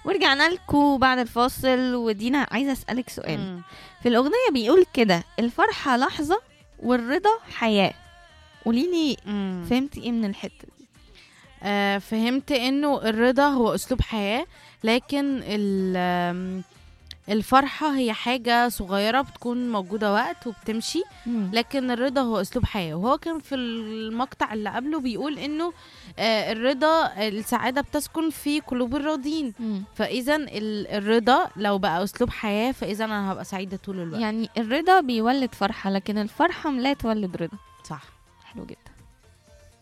ورجعنا لكم بعد الفاصل. ودينا عايزة أسألك سؤال. مم. في الأغنية بيقول كده: الفرحة لحظة والرضا حياة. قوليلي مم. فهمتي ايه من الحتة دي؟ فهمت انه الرضا هو اسلوب حياة، لكن الفرحة هي حاجة صغيرة بتكون موجودة وقت وبتمشي، لكن الرضا هو اسلوب حياة. وهو كان في المقطع اللي قبله بيقول انه الرضا، السعادة بتسكن في قلوب الراضين. فاذا الرضا لو بقى اسلوب حياة، فاذا انا هبقى سعيدة طول الوقت. يعني الرضا بيولد فرحة، لكن الفرحة لا تولد رضا. صح. حلو جدا.